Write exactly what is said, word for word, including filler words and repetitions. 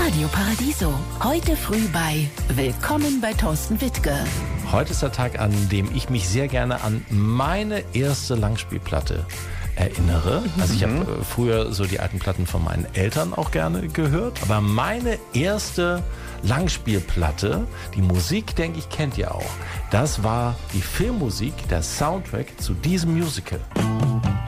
Radio Paradiso. Heute früh bei Willkommen bei Thorsten Wittke. Heute ist der Tag, an dem ich mich sehr gerne an meine erste Langspielplatte erinnere. Also ich habe äh, früher so die alten Platten von meinen Eltern auch gerne gehört. Aber meine erste Langspielplatte, die Musik, denke ich, kennt ihr auch. Das war die Filmmusik, der Soundtrack zu diesem Musical.